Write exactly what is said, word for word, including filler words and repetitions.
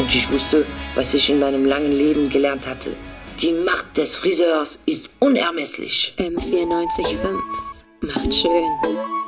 Und ich wusste, was ich in meinem langen Leben gelernt hatte. Die Macht des Friseurs ist unermesslich. M vierundneunzig Komma fünf macht schön.